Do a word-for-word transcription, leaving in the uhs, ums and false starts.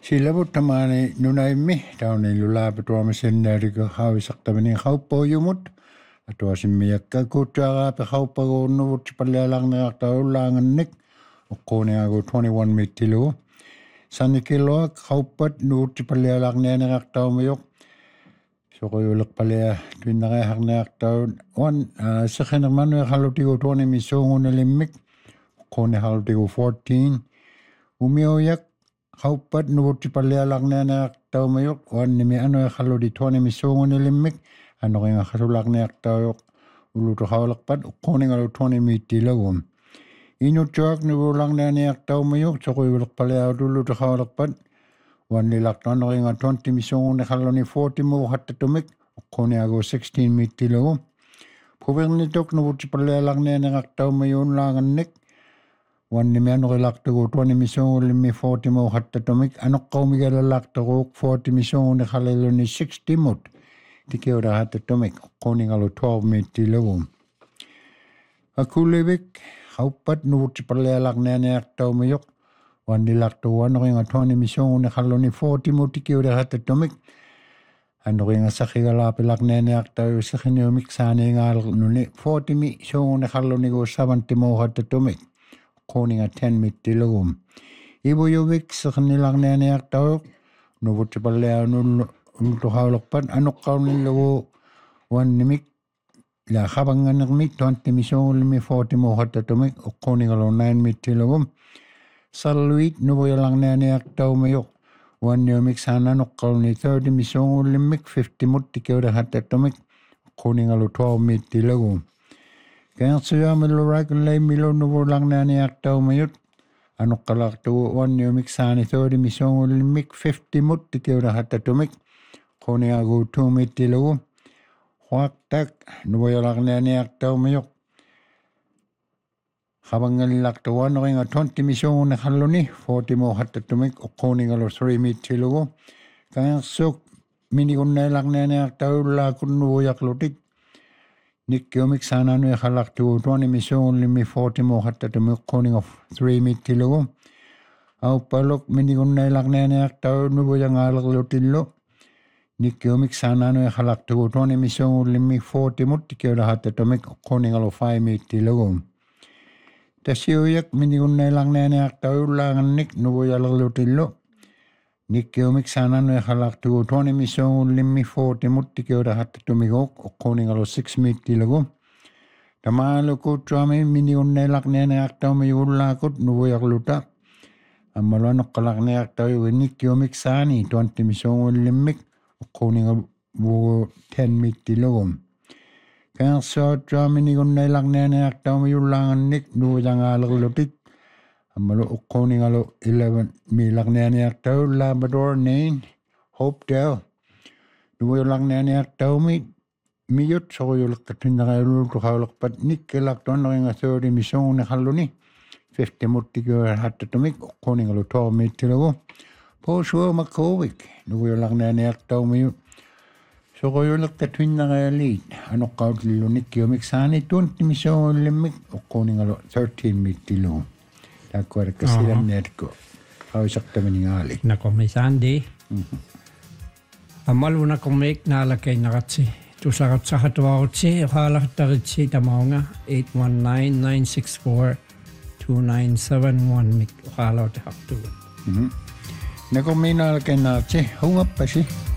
Sillä vuottamani nunaimmi tauni lulaapa tuomisen närikö hauisaktaminen kauppojumut. Tuosin miekkä kutsuaraapi kauppakuunnu vutsi paljon langneakta ullangannik. Okkooniaku kaksikymmentäyksi mittiluu. Sanni kiloa kauppat nuutsi paljon langneakta omiyok. Sokojuluk paljon tynnärähärneakta on. Sekhenä manu halutiku tuoni missuungun elimmik. Okkooni halutiku neljätoista. Umioyak. Kauppat nuutsi paljon langneakta omiyok. On nimi anoja haluti tuoni missuungun elimmik. Ano kaya kasulakneakta ulutu haulakpat ukkoningalu tuoni mittilagum. Inutsuak nuvulakneakta omiyok sokojuluk paljon ulutu haulakpat. Wanilakta ano kaya tuonti missuungun haluni neljäkymmentä muu hattatumik ukkoniagu kuusitoista mittilagum. Puvernitok nuutsi paljon langneakta omiyun langannik. Wannimi ano kaya laktagu tuoni missuungun limi neljäkymmentä muu hattatumik. Ano kaumikella laktagu neljäkymmentä missuungun haliluni kuusikymmentä mut. Tikiura hatta tomik koningalu twelve mittilagum. Akulivik kauppat nuutsi paljon langneakta omiyok. Wanilakta wanoringa tuoni missuungun haluni neljäkymmentä mut tikiura hatta tomik. Anoringa sakhigalaapi langneakta sakhinumik saaniingaal nuni neljäkymmentä missuungun haluni seitsemänkymmentä muu hatta tomik. Koninga ten mittilagum. Ibujuvik sakhinilangneakta nuutsi paljon nullu. Untuk haulokpan anokkaunillagu wannimik la habangannermik tuanti missuungullimi neljäkymmentä muu hattatumik ukkonigalu nine mittilagum. Salluit nuvujalangneaniakta omiyok wannimik saananokkauni thirty missuungullimik fifty mut tikiura hattatumik ukkonigalu twelve mittilagum. Kääntsujaamilu raikullei milu nuvulangneaniakta omiyok anokkalaktu wannimik saani thirty missuungullimik fifty mut tikiura hattatumik Koniagu two mittilagu. Huaktak nuvojalagneaniakta omiyok. Habangalilakta wanoringa twenty missuungun halluni forty muu hattatumik ukkonigalu three mittilagu. Kaansuk minigunneilagneaniakta ullaakun nuvojaklutik. Nikkiumik saananu halaktu twenty missuungun limi forty muu hattatumik ukkonigalu three mittilagu. Auppaluk minigunneilagneaniakta nuvojangaalalutillu. Nikkiumik saananu ja halaktu tuoni missuungun limi forty mut tikiura hattatumik ukkonigalu five mittilagum. Täsiujak minigunneilagneaniakta ullaangannik nuvujallutillu. Nikkiumik saananu ja halaktu tuoni missuungun limi forty mut tikiura hattatumik ukkonigalu six mittilagum. Tamaalu kutsuami minigunneilagneaniakta omi ullaakut nuvujalluta. Ammalu nokkalagneakta nikkiumik saani tuanti missuungun limmik. Ukkonigalu ten mittilagum. Käänssuatsuami minigunneilagneaniakta omiyullangannik nuvujangaalalutik. Ammalu ukkonigalu eleven milagneaniakta Labrador nine Hopedale. Nuvujulagneaniakta omi miyut sokojulukka tinnaqailultu haulaqpat nikkelaktu annoringa thirty missuungun halluni fifty muttikiura hattatumik ukkonigalu twelve mittilagum. Posua makovik nuvujulagneaniakta omiyut. Sokojulukka tinnaqailiit anoqqautillu nikkiumik saani twenty missuungullimik ukkonigalu thirteen mittilagum. Takkuarikka silanneetko hausaqtaminingaali. Nakomi sandi. Amalu nakomik naalakeinnaratsi. Tusaratsahatuarutsi haalahtaritsi tamaunga eight one nine nine six four two nine seven one mik haalautehaqtugut. Nakomi naalakeinnaratsi hungappasi.